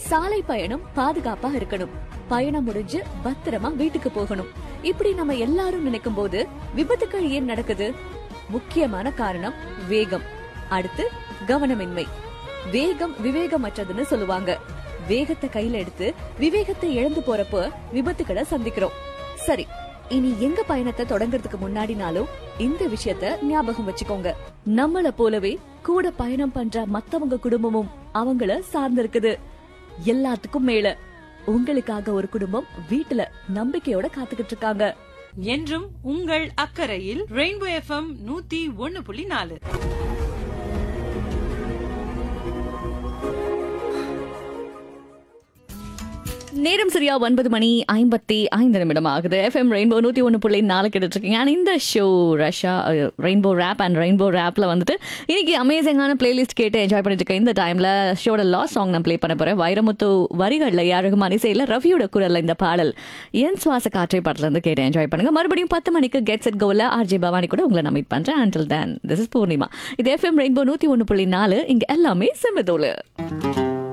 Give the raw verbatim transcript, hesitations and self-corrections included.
சாலை பயணம் பாதுகாப்பா இருக்கணும், பயணம் முடிஞ்சு பத்திரமா வீட்டுக்கு போகணும். இப்படி நம்ம எல்லாரும் நினைக்கும் போது விபத்துக்கள் ஏன் நடக்குது? முக்கியமான காரணம் வேகம். அடுத்து கவனமின்மை. வேகம் விவேகமற்றதுன்னு சொல்லுவாங்க. வேகத்தை கையில எடுத்து விவேகத்தை இழந்து போறப்போ விபத்துக்களை சந்திக்கிறோம். சரி, இனி எங்க பயணத்தை தொடங்குறதுக்கு முன்னாடினாலும் இந்த விஷயத்த ஞாபகம் வச்சுக்கோங்க. நம்மள போலவே கூட பயணம் பண்ற மத்தவங்க குடும்பமும் அவங்கள சார்ந்திருக்குது. எல்லாத்துக்கும் மேல உங்களுக்காக ஒரு குடும்பம் வீட்டுல நம்பிக்கையோட காத்துக்கிட்டு இருக்காங்க. என்றும் உங்கள் அக்கறையில் ரெயின்போ எஃப்எம் நூத்தி ஒன்னு புள்ளி நாலு. நேரம் சரியா ஒன்பது மணி ஐம்பத்தி ஐந்து நிமிடம் ஆகுது. எஃப்எம் ரெயின்போ நூத்தி ஒன்னு புள்ளி நாலு கேட்டுட்டு இருக்கீங்க. அண்ட் இந்த show Russia rainbow rape and rainbow ரேப்ல வந்துட்டு இன்னைக்கு அமேசிங்கான பிளேலிஸ்ட் கேட்டு என்ஜாய் பண்ணிட்டு இருக்கேன். இந்த டைம்ல ஷோட லாஸ்ட் சாங் நான் ப்ளே பண்ண போறேன். வைரமுத்து வரிகள்ல யாருக்கும் இசையில ரவியோட குரல்ல இந்த பாடல் என் சுவாச காற்றை பாட்டுல இருந்து கேட்டு என்ஜாய் பண்ணுங்க. மறுபடியும் பத்து மணிக்கு கெட் செட் கோல ஆர்ஜே பவானி கூட உங்களை நான் மீட் பண்றேன். Until then this is Purnima. இது எஃப்எம் ரெயின்போ நூத்தி ஒன்னு புள்ளி நாலு. இங்க எல்லாமே செம்மதோல.